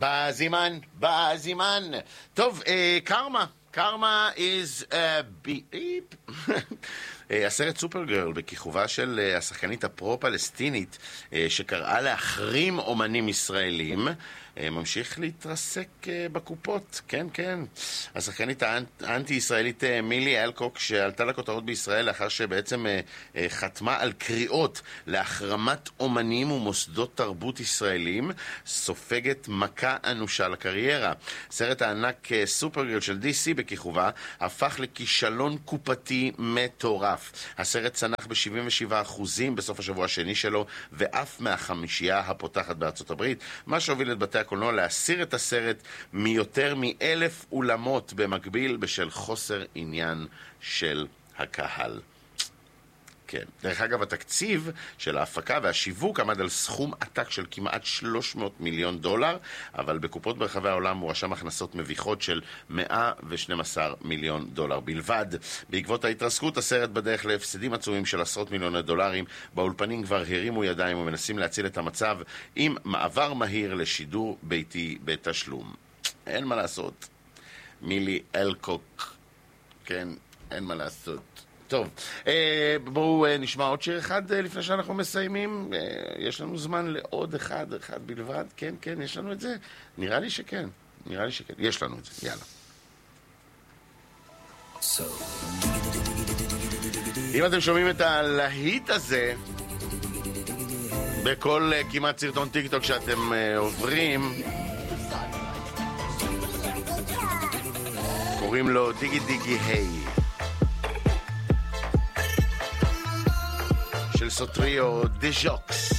בזימן. טוב, קרמה is beep. הסרט סופרגרל בכיכובה של השחקנית הפרו-פלסטינית שקראה להחרים אומנים ישראלים ממשיך להתרסק בקופות. כן. השחקנית האנטי-ישראלית מילי אלקוק שעלתה לכותרות בישראל לאחר שבעצם חתמה על קריאות להחרמת אומנים ומוסדות תרבות ישראלים, סופגת מכה אנושה לקריירה. סרט הענק סופרגרל של DC בכיכובה הפך לכישלון קופתי מטורף. הסרט צנח ב-77% בסוף השבוע השני שלו ואף מהחמישייה הפותחת בארצות הברית, מה שהוביל את בתי הקולנוע להסיר את הסרט מיותר מ1,000 אולמות במקביל בשל חוסר עניין של הקהל. כן. דרך אגב, התקציב של ההפקה והשיווק עמד על סכום עתק של כמעט $300 מיליון, אבל בקופות ברחבי העולם הוא רשם הכנסות מביכות של $112 מיליון בלבד. בעקבות ההתרסקות, הסרט בדרך להפסדים עצומים של עשרות מיליוני דולרים. באולפנים כבר הרימו ידיים ומנסים להציל את המצב עם מעבר מהיר לשידור ביתי בתשלום. אין מה לעשות. מילי אלקוק. כן, אין מה לעשות. טוב, בואו נשמע עוד שיר אחד לפני שאנחנו מסיימים. יש לנו זמן לעוד אחד בלבד. כן, יש לנו את זה. נראה לי שכן. יש לנו את זה, יאללה. אם אתם שומעים את הלהיט הזה בכל כמעט סרטון טיקטוק שאתם עוברים, קוראים לו דיגי דיגי היי של סוטריו דה ז'וקס.